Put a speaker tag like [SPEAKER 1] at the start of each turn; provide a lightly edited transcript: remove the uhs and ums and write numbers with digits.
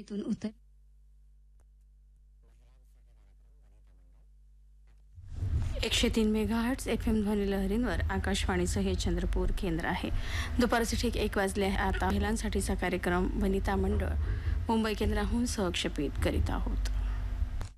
[SPEAKER 1] जमिनीतून उतर 103 megahertz FM ध्वनी लहरींवर आकाशवाणीचं हे चंद्रपूर केंद्र आहे. दुपारचे ठीक 1 वाजले. आता महिलांसाठीचा कार्यक्रम वनिता मंडळ मुंबई केंद्राहून सहक्षेपित करीत आहोत.